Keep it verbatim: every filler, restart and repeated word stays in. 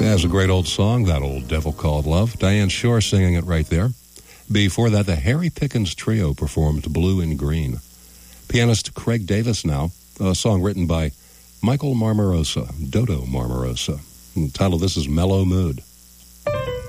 That's a great old song, That Old Devil Called Love. Diane Shore singing it right there. Before that, the Harry Pickens Trio performed Blue and Green. Pianist Craig Davis now, a song written by Michael Marmarosa, Dodo Marmarosa. And the title of this is Mellow Mood.